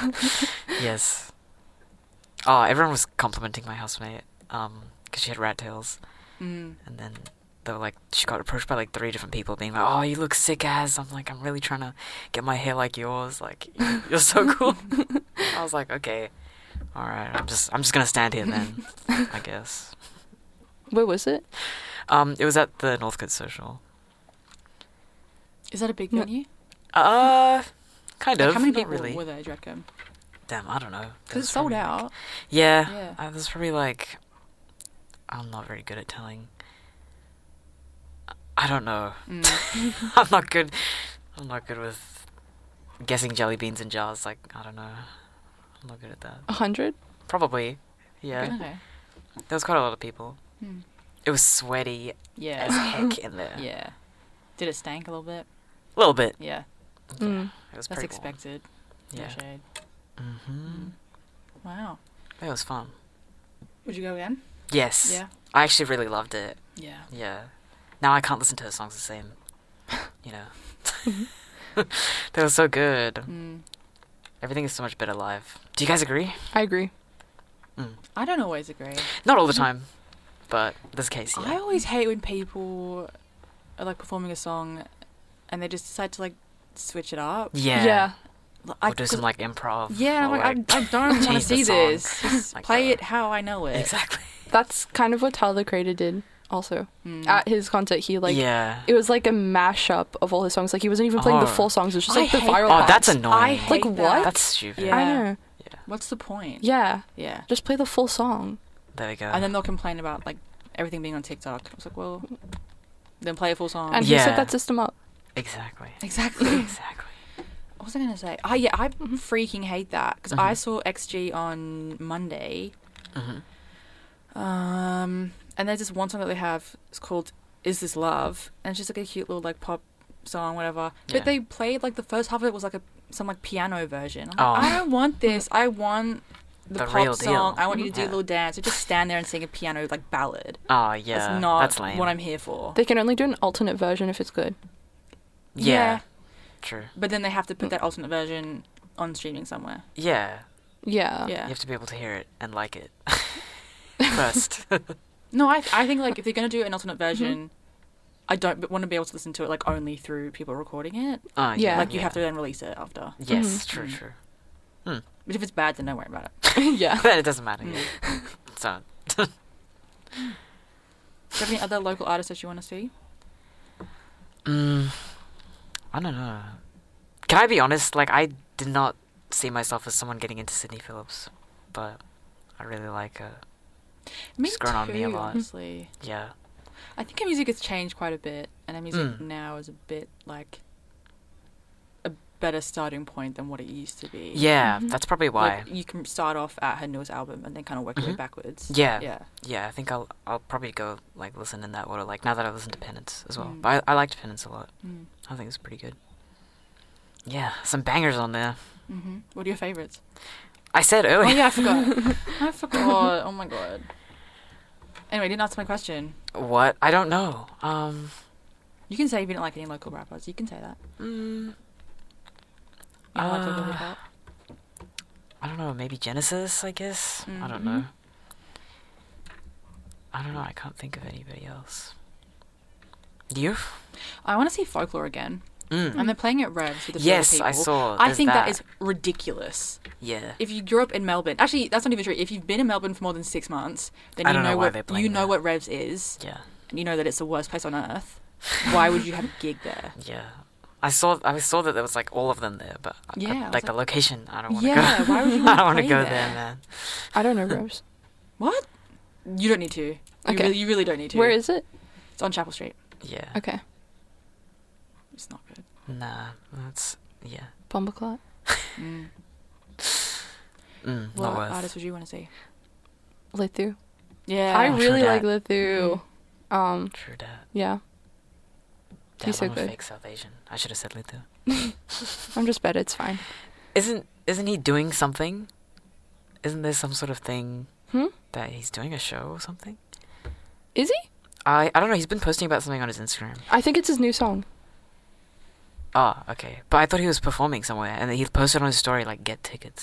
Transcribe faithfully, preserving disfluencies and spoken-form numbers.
Yes. Oh, everyone was complimenting my housemate, um, because she had rat tails, Mm. and then they were like, she got approached by like three different people, being like, "Oh, you look sick as." I'm like, "I'm really trying to get my hair like yours. Like, you're so cool." I was like, "Okay, all right. I'm just, I'm just gonna stand here then, I guess." Where was it? Um, it was at the Northcote Social. Is that a big No. venue? Uh, kind Like, of. how many not people really. were there, do you reckon? Damn, I don't know. Because There's it's sold probably, out. Like, yeah. Yeah. Uh, there's probably like, I'm not very good at telling. I don't know. Mm. I'm not good. I'm not good with guessing jelly beans in jars. Like, I don't know. I'm not good at that. A hundred? Probably. Yeah. Okay. There was quite a lot of people. Hmm. It was sweaty as Yeah. heck in there. Yeah. Did it stank a little bit? A little bit. Yeah. Yeah. Mm. It was That's pretty warm. expected. No Yeah. shade. Mm-hmm. Wow. It was fun. Would you go again? Yes. Yeah. I actually really loved it. Yeah. Yeah. Now I can't listen to her songs the same. You know. They were so good. Mm. Everything is so much better live. Do you guys agree? I agree. Mm. I don't always agree. Not all the time, but this case, yeah. I always hate when people are like performing a song and they just decide to like switch it up. Yeah. Yeah. Like, Or I- do some like improv. yeah, or, I'm like, I, I don't want to change the see song. this. Just Like play the- it how I know it. Exactly. That's kind of what Tyler the Creator did also. Mm. At his concert, he like... yeah. It was like a mashup of all his songs. Like, he wasn't even playing the Oh. full songs. It was just I like the hate viral Oh, parts. that's annoying. I hate Like, that. what? That's stupid. Yeah. I know. What's the point? Yeah. Yeah. Just play the full song. There we go. And then they'll complain about like everything being on TikTok. I was like, well, then play a full song. And he Yeah. set that system up. Exactly. exactly. Exactly. What was I gonna say? Oh yeah, I freaking hate that because I Mhm. saw X G on Monday. Mm-hmm. Um, and there's this one song that they have. It's called "Is This Love," and it's just like a cute little like pop song, whatever. Yeah. But they played like the first half of it was like a some like piano version. I'm like, Oh. I don't want this. I want the, The pop real song. deal. I want you to do Yeah. a little dance or just stand there and sing a piano like ballad. Oh, yeah. That's not That's lame. what I'm here for. They can only do an alternate version if it's good. yeah. Yeah. True. But then they have to put that alternate version on streaming somewhere. Yeah. Yeah. Yeah. You have to be able to hear it and like it first. No, I I think like if they're gonna do an alternate version, I don't want to be able to listen to it like only through people recording it. Oh, yeah. Yeah. Like you have to then release it after. Yes, Mhm. true, Mm. true. But if it's bad, then don't worry about it. yeah. Then it doesn't matter. Mm. Yeah. So, Do you have any other local artists that you want to see? mm, I don't know. Can I be honest? Like, I did not see myself as someone getting into Sydney Phillips, but I really like her. Me She's grown on me a too, lot. honestly. Yeah. I think her music has changed quite a bit, and her music Mm. now is a bit like a better starting point than what it used to be. Yeah, Mhm. that's probably why. Like you can start off at her newest album and then kind of work your way Mhm. backwards. Yeah. Yeah. Yeah, I think I'll I'll probably go like listen in that order. Like now that I've listened to Penance as well, Mm. but I, I liked Penance a lot. Mm. I think it's pretty good. Yeah, some bangers on there. hmm What are your favorites? I said Oh earlier. yeah, I forgot. I forgot. Oh my god. Anyway, didn't answer my question. What? I don't know. Um. You can say if you didn't like any local rappers. You can say that. Mm, You don't like local Uh, hip hop. I don't know. Maybe Genesis. I guess. I don't Mhm. know. I don't know. I can't think of anybody else. You? I want to see Folklore again, Mm. and they're playing at Revs with the Yes, people. I saw. I there's think that that is ridiculous. Yeah. If you grew up in Melbourne, actually, that's not even true. If you've been in Melbourne for more than six months, then I you don't know, know why they're what playing you know that. what Revs is, Yeah. and you know that it's the worst place on earth. Why would you have a gig there? Yeah. I saw. I saw that there was like all of them there, but I- Yeah, I I, was like the like- location. I don't want to Yeah, go. why would you I wanna don't want to play go there? there, man. I don't know Rose. What? You don't need to. You, Okay. really, you really don't need to. Where is it? It's on Chapel Street. Yeah. Okay. It's not good. Nah. That's yeah. Bumbleclot. Mm. Mm, What not worth. artist would you want to see? Lithu. Yeah. I True really like dat. Lithu. Um, True that. yeah. Damn, He's so I'm a good. fake South Asian. I should have said Lithu. I'm just better. It's fine. Isn't isn't he doing something? Isn't there some sort of thing Hmm? that he's doing a show or something? Is he? I I don't know. He's been posting about something on his Instagram. I think it's his new song. Ah, okay. But I thought he was performing somewhere, and then he posted on his story like get tickets.